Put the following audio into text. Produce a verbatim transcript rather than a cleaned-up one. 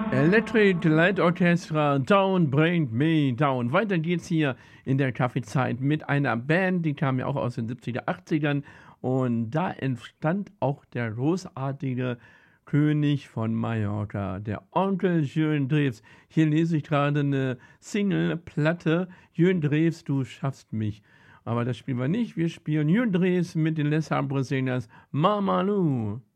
Electric Light Orchestra, Down Bring Me Down. Weiter geht's hier in der Kaffeezeit mit einer Band, die kam ja auch aus den siebziger, achtzigern und da entstand auch der großartige König von Mallorca, der Onkel Jürgen Drews. Hier lese ich gerade eine Single-Platte, Jürgen Drews, du schaffst mich. Aber das spielen wir nicht, wir spielen Jürgen Drews mit den Les Arbres Singers, Mama Lou.